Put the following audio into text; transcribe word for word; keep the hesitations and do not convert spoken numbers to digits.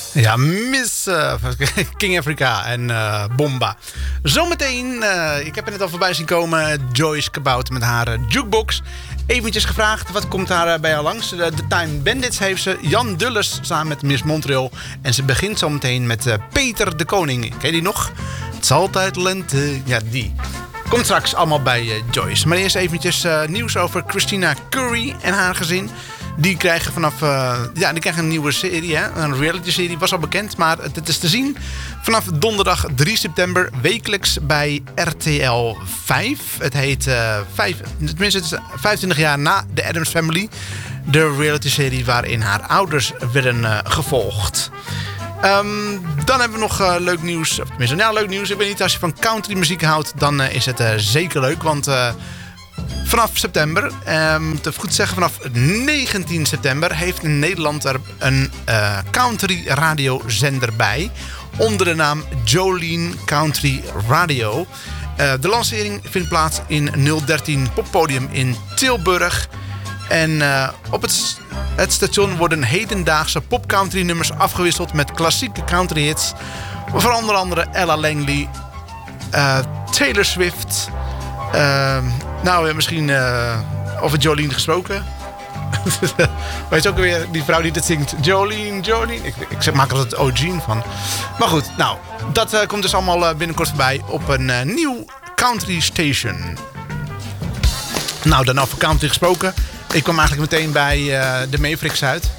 Ja, Miss uh, King Africa en uh, Bomba. Zometeen, uh, ik heb er net al voorbij zien komen, Joyce Cabauter met haar uh, jukebox. Eventjes gevraagd, wat komt daar uh, bij jou langs? De uh, Time Bandits heeft ze, Jan Dulles samen met Miss Montreal. En ze begint zometeen met uh, Peter de Koning. Ken je die nog? Het is altijd lente. Ja, die. Komt straks allemaal bij uh, Joyce. Maar eerst eventjes uh, nieuws over Christina Curry en haar gezin. Die krijgen vanaf, uh, ja, die krijgen een nieuwe serie, hè? Een reality serie, was al bekend, maar het, het is te zien vanaf donderdag drie september wekelijks bij R T L vijf. Het heet uh, vijf, tenminste het is vijfentwintig jaar na de Addams Family, de reality serie waarin haar ouders werden uh, gevolgd. Um, dan hebben we nog uh, leuk nieuws, of tenminste, nou, leuk nieuws. Ik weet niet, als je van country muziek houdt, dan uh, is het uh, zeker leuk, want Uh, vanaf september, um, te goed zeggen vanaf negentien september... heeft in Nederland er een uh, country radiozender bij. Onder de naam Jolene Country Radio. Uh, de lancering vindt plaats in nul dertien Poppodium in Tilburg. En uh, op het, het station worden hedendaagse pop-country nummers afgewisseld... met klassieke country hits. Van onder andere Ella Langley, uh, Taylor Swift... Uh, nou, misschien uh, over Jolene gesproken. Weet je ook weer die vrouw die dit zingt? Jolene, Jolene. Ik, ik maak er altijd O'Gene van. Maar goed, nou, dat uh, komt dus allemaal uh, binnenkort voorbij op een uh, nieuw country station. Nou, dan over country gesproken. Ik kwam eigenlijk meteen bij uh, de Mavericks uit.